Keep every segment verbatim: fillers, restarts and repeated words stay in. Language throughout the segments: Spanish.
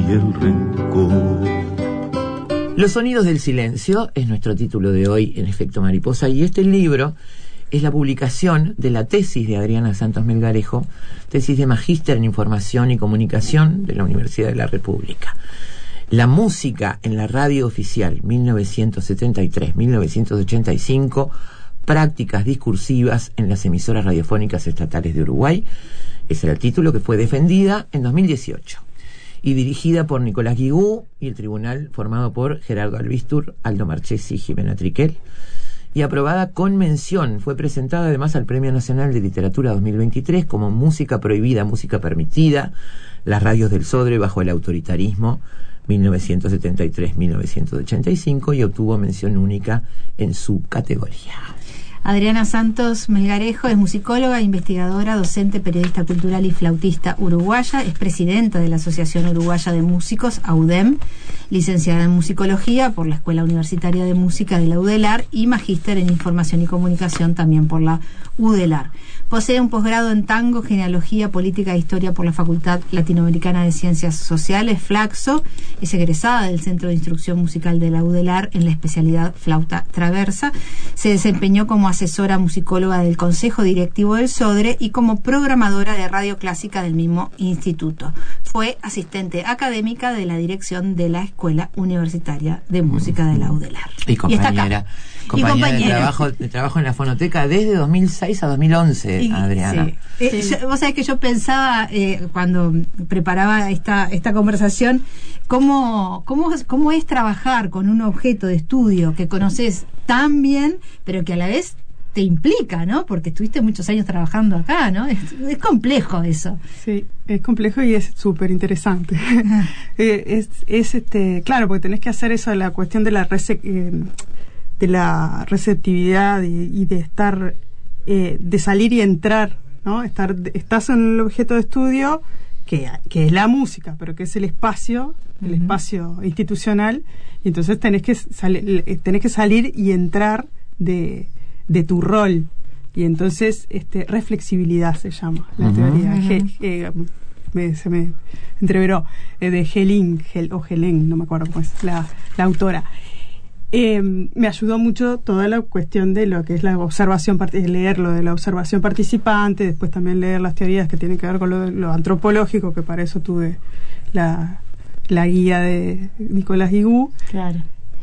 y el rencor. Los sonidos del silencio es nuestro título de hoy en Efecto Mariposa, y este libro es la publicación de la tesis de Adriana Santos Melgarejo, tesis de Magíster en Información y Comunicación de la Universidad de la República. La música en la radio oficial, mil novecientos setenta y tres a mil novecientos ochenta y cinco, prácticas discursivas en las emisoras radiofónicas estatales de Uruguay. Ese era el título, que fue defendida en dos mil dieciocho y dirigida por Nicolás Guigú y el tribunal formado por Gerardo Albistur, Aldo Marchesi y Jimena Triquel, y aprobada con mención. Fue presentada además al Premio Nacional de Literatura dos mil veintitrés como Música Prohibida, Música Permitida, las radios del Sodre bajo el autoritarismo, mil novecientos setenta y tres a mil novecientos ochenta y cinco, y obtuvo mención única en su categoría. Adriana Santos Melgarejo es musicóloga, investigadora, docente, periodista cultural y flautista uruguaya. Es presidenta de la Asociación Uruguaya de Músicos, AUDEM, licenciada en musicología por la Escuela Universitaria de Música de la UDELAR y magíster en Información y Comunicación también por la UDELAR. Posee un posgrado en tango, genealogía, política e historia por la Facultad Latinoamericana de Ciencias Sociales, Flaxo. Es egresada del Centro de Instrucción Musical de la UDELAR en la especialidad flauta traversa. Se desempeñó como asesora musicóloga del Consejo Directivo del Sodre y como programadora de radio clásica del mismo instituto. Fue asistente académica de la dirección de la Escuela Universitaria de Música de la UDELAR. Y compañera. Y Compañera, y compañera. De, trabajo, de trabajo en la fonoteca desde dos mil seis a dos mil once, Y, Adriana. Sí. Eh, Sí. yo, vos sabés que yo pensaba, eh, cuando preparaba esta esta conversación, cómo, cómo, cómo es trabajar con un objeto de estudio que conoces tan bien, pero que a la vez te implica, ¿no? Porque estuviste muchos años trabajando acá, ¿no? Es, es complejo eso. Sí, es complejo y es súper interesante. eh, es, es este, claro, porque tenés que hacer eso de la cuestión de la rece, eh, de la receptividad y, y de estar, eh, de salir y entrar, ¿no? Estar, estás en el objeto de estudio que, que es la música, pero que es el espacio, el uh-huh. espacio institucional, y entonces tenés que salir, tenés que salir y entrar de de tu rol, y entonces este reflexibilidad se llama la uh-huh. teoría. Ge, eh, me, se me entreveró eh, de Helin Hel, o Helen, no me acuerdo cómo es la, la autora. Eh, me ayudó mucho toda la cuestión de lo que es la observación, leer lo de la observación participante, después también leer las teorías que tienen que ver con lo, lo antropológico, que para eso tuve la, la guía de Nicolás Guigú. Claro.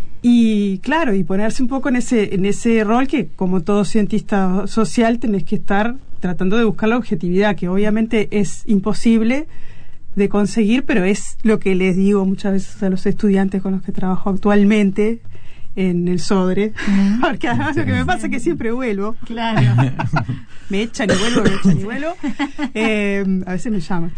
Y claro, y ponerse un poco en ese en ese rol que, como todo cientista social, tenés que estar tratando de buscar la objetividad, que obviamente es imposible de conseguir, pero es lo que les digo muchas veces a los estudiantes con los que trabajo actualmente en el Sodre, mm. porque además lo que me pasa es que siempre vuelvo. Claro. Me echan y vuelvo, me echan y vuelvo. Eh, a veces me llaman.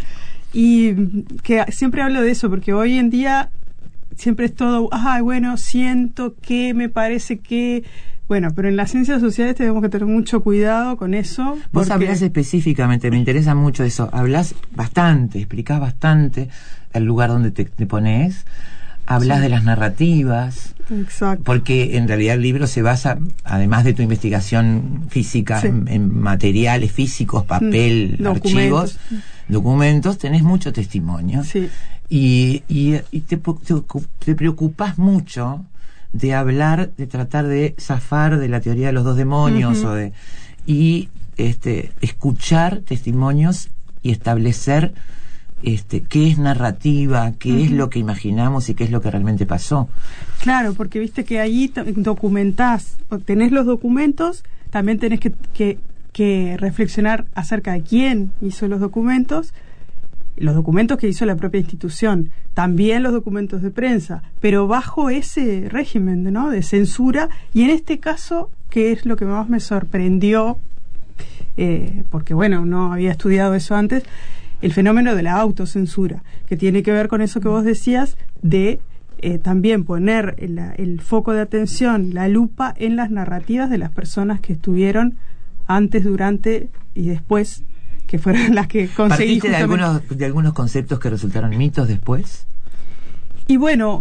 Y que siempre hablo de eso, porque hoy en día siempre es todo, ah, bueno, siento que, me parece que... Bueno, pero en las ciencias sociales tenemos que tener mucho cuidado con eso. Vos hablás específicamente, me interesa mucho eso, hablás bastante, explicás bastante el lugar donde te, te pones, hablas sí. de las narrativas. Exacto. Porque en realidad el libro se basa, además de tu investigación física, sí. en, en materiales físicos, papel, mm, archivos, documentos, tenés mucho testimonio. Sí. Y, y, y te, te, te preocupas mucho de hablar, de tratar de zafar de la teoría de los dos demonios, uh-huh. o de y este escuchar testimonios y establecer este qué es narrativa, qué uh-huh. es lo que imaginamos y qué es lo que realmente pasó. Claro, porque viste que ahí documentás, tenés los documentos, también tenés que, que, que reflexionar acerca de quién hizo los documentos, los documentos que hizo la propia institución, también los documentos de prensa, pero bajo ese régimen, ¿no?, de censura. Y en este caso, que es lo que más me sorprendió, eh, porque bueno, no había estudiado eso antes, el fenómeno de la autocensura, que tiene que ver con eso que vos decías, de eh, también poner el, el foco de atención, la lupa en las narrativas de las personas que estuvieron antes, durante y después, que fueron las que conseguí. ¿Partiste de algunos, de algunos conceptos que resultaron mitos después? Y bueno,